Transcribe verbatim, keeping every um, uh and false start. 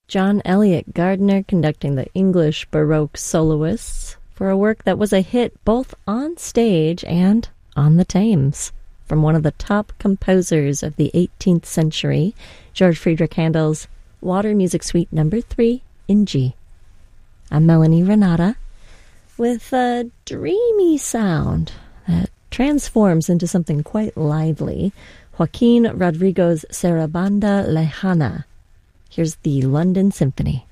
John Eliot Gardiner conducting the English Baroque soloists for a work that was a hit both on stage and on the Thames, from one of the top composers of the eighteenth century, George Friedrich Handel's Water Music Suite Number three in G. I'm Melanie Renata with a dreamy sound that transforms into something quite lively, Joaquin Rodrigo's Sarabanda Lejana. Here's the London Symphony.